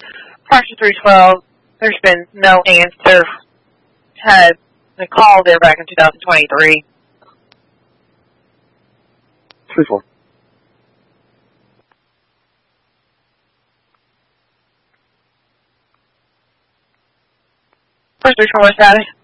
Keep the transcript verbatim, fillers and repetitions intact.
Parcel three twelve, there's been no answer. Had a call there back in two thousand twenty-three. three four. Parcel three four, West Valley.